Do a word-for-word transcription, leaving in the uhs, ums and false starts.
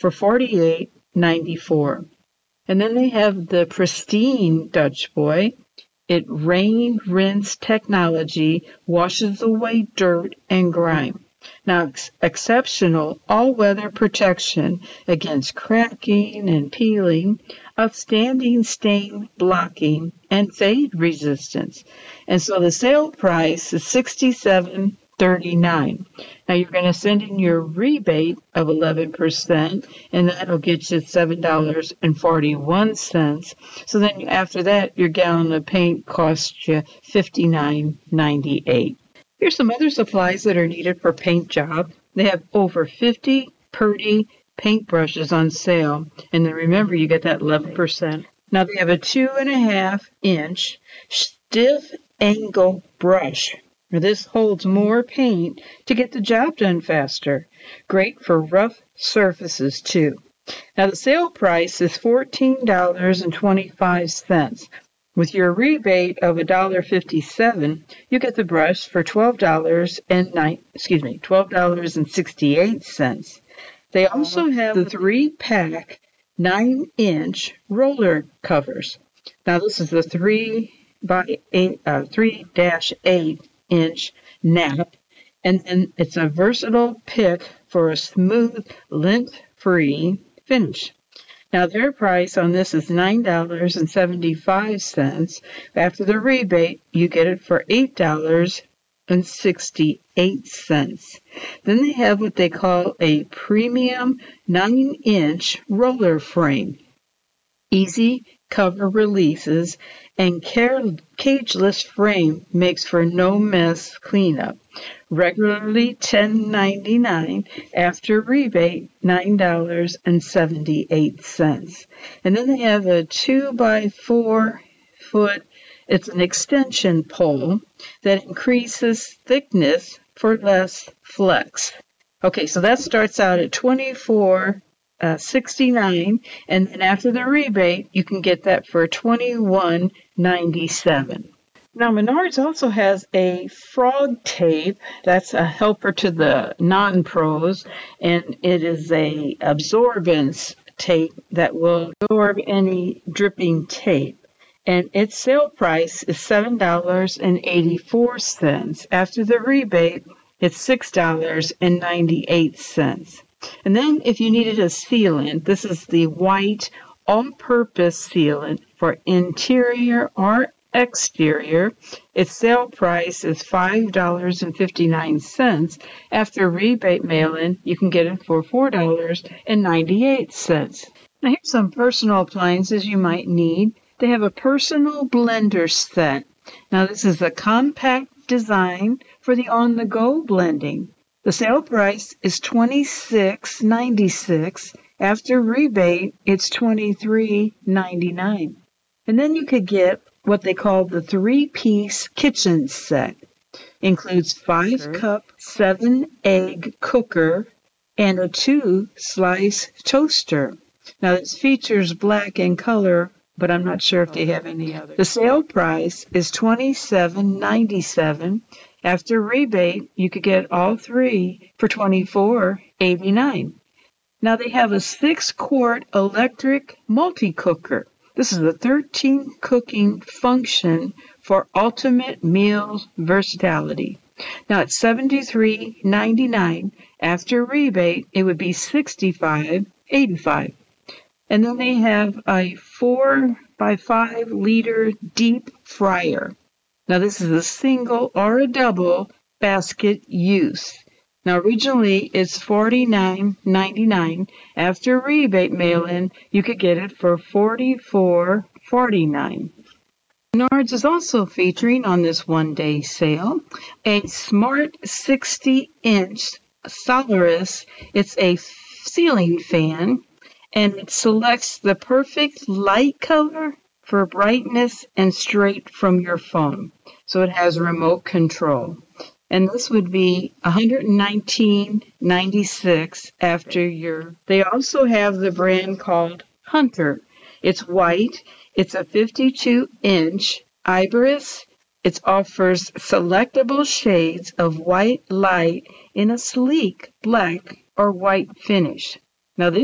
for forty-eight ninety-four. And then they have the Pristine Dutch Boy. It rain rinse technology washes away dirt and grime. Now, ex- exceptional all-weather protection against cracking and peeling, outstanding stain blocking, and fade resistance. And so the sale price is sixty-seven thirty-nine. Now you're going to send in your rebate of eleven percent, and that'll get you seven dollars and forty-one cents. So then after that, your gallon of paint costs you fifty-nine ninety-eight. Here's some other supplies that are needed for paint job. They have over fifty Purdy paintbrushes on sale. And then remember, you get that eleven percent. Now they have a two and a half inch stiff angle brush. Now this holds more paint to get the job done faster. Great for rough surfaces too. Now the sale price is fourteen dollars and twenty-five cents. With your rebate of one dollar fifty-seven, you get the brush for twelve dollars and nine, excuse me, twelve dollars and sixty-eight cents. They also have the three-pack nine inch roller covers. Now this is the three by eight, uh, three dash eight inch nap, and then it's a versatile pick for a smooth, lint-free finish. Now, their price on this is nine dollars and seventy-five cents. After the rebate, you get it for eight dollars and sixty-eight cents. Then they have what they call a premium nine inch roller frame. Easy cover releases and cageless frame makes for no mess cleanup. Regularly ten ninety-nine, after rebate nine dollars and seventy-eight cents. And then they have a two by four foot, it's an extension pole that increases thickness for less flex. Okay, so that starts out at twenty-four sixty-nine, and then after the rebate, you can get that for twenty-one ninety-seven. Now, Menards also has a frog tape. That's a helper to the non-pros, and it is a absorbance tape that will absorb any dripping tape. And its sale price is seven dollars and eighty-four cents. After the rebate, it's six dollars and ninety-eight cents. And then if you needed a sealant, this is the white all-purpose sealant for interior or exterior. Its sale price is five dollars and fifty-nine cents. After rebate mail-in, you can get it for four dollars and ninety-eight cents. Now here's some personal appliances you might need. They have a personal blender set. Now this is a compact design for the on-the-go blending. The sale price is twenty-six ninety-six. After rebate, it's twenty-three ninety-nine. And then you could get what they call the three-piece kitchen set. Includes five-cup, seven-egg cooker and a two-slice toaster. Now, this features black in color, but I'm not sure if they have any other. The sale price is twenty-seven ninety-seven. After rebate, you could get all three for twenty-four eighty-nine. Now, they have a six-quart electric multi-cooker. This is a thirteen cooking function for ultimate meal versatility. Now, it's seventy-three ninety-nine. After rebate, it would be sixty-five eighty-five. And then they have a four by five liter deep fryer. Now, this is a single or a double basket use. Now, originally, it's forty-nine ninety-nine. After rebate mail-in, you could get it for forty-four forty-nine. Menards is also featuring on this one-day sale a smart sixty inch Solaris. It's a ceiling fan, and it selects the perfect light color for brightness and straight from your phone. So it has remote control. And this would be one hundred nineteen ninety-six after your. They also have the brand called Hunter. It's white. It's a fifty-two inch Ibris. It offers selectable shades of white light in a sleek black or white finish. Now this